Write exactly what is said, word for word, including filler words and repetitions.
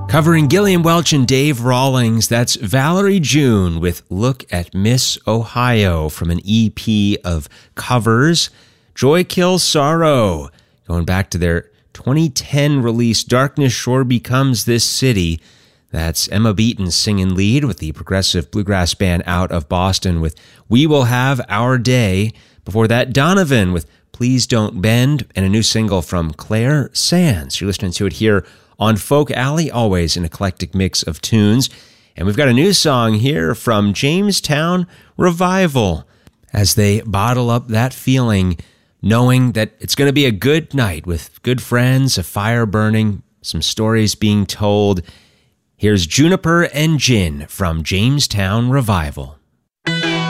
Covering Gillian Welch and Dave Rawlings, that's Valerie June with Look at Miss Ohio from an E P of covers. Joy Kills Sorrow, going back to their twenty ten release, Darkness Sure Becomes This City. That's Emma Beaton singing lead with the progressive bluegrass band out of Boston with We Will Have Our Day. Before that, Donovan with Please Don't Bend, and a new single from Claire Sands. You're listening to it here on Folk Alley, always an eclectic mix of tunes. And we've got a new song here from Jamestown Revival as they bottle up that feeling, knowing that it's going to be a good night with good friends, a fire burning, some stories being told. Here's Juniper and Gin from Jamestown Revival.